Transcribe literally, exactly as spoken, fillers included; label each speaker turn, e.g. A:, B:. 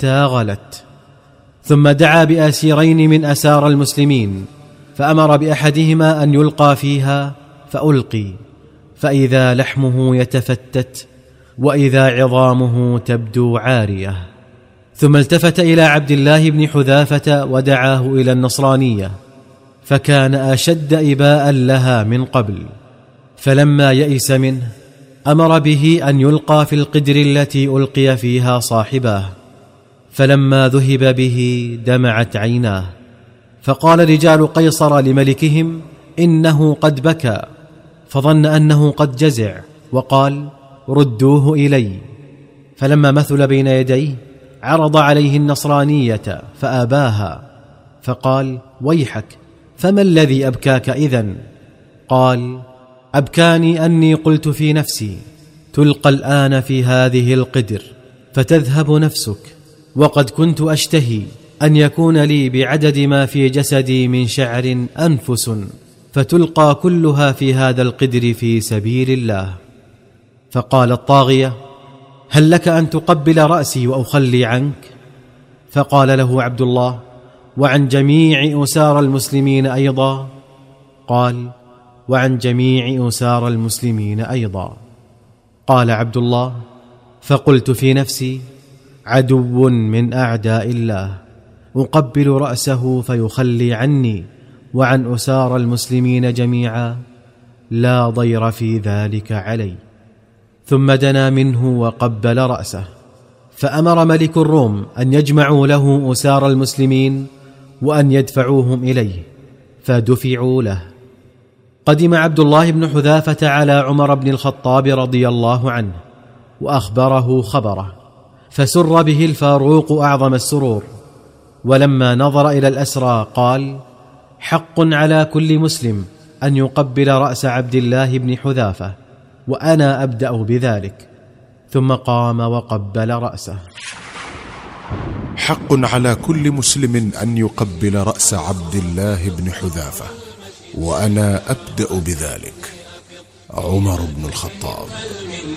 A: حتى غلت. ثم دعا بأسيرين من أسار المسلمين، فأمر بأحدهما أن يلقى فيها فألقي، فإذا لحمه يتفتت وإذا عظامه تبدو عارية. ثم التفت إلى عبد الله بن حذافة ودعاه إلى النصرانية، فكان أشد إباء لها من قبل. فلما يئس منه أمر به أن يلقى في القدر التي ألقي فيها صاحباه، فلما ذهب به دمعت عيناه، فقال رجال قيصر لملكهم إنه قد بكى، فظن أنه قد جزع وقال ردوه إلي. فلما مثل بين يديه عرض عليه النصرانية فأباها، فقال ويحك، فما الذي أبكاك إذن؟ قال أبكاني أني قلت في نفسي تلقى الآن في هذه القدر فتذهب نفسك، وقد كنت أشتهي أن يكون لي بعدد ما في جسدي من شعر أنفس فتلقى كلها في هذا القدر في سبيل الله. فقال الطاغية هل لك أن تقبل رأسي وأخلي عنك؟ فقال له عبد الله وعن جميع أسار المسلمين أيضا؟ قال وعن جميع أسار المسلمين أيضا. قال عبد الله فقلت في نفسي عدو من أعداء الله أقبل رأسه فيخلي عني وعن أسار المسلمين جميعا، لا ضير في ذلك علي. ثم دنا منه وقبل رأسه، فأمر ملك الروم أن يجمعوا له أسار المسلمين وأن يدفعوهم إليه، فدفعوا له. قدم عبد الله بن حذافة على عمر بن الخطاب رضي الله عنه وأخبره خبره، فسر به الفاروق أعظم السرور، ولما نظر إلى الأسرى قال حق على كل مسلم أن يقبل رأس عبد الله بن حذافة، وأنا أبدأ بذلك. ثم قام وقبل رأسه.
B: حق على كل مسلم أن يقبل رأس عبد الله بن حذافة، وأنا أبدأ بذلك. عمر بن الخطاب.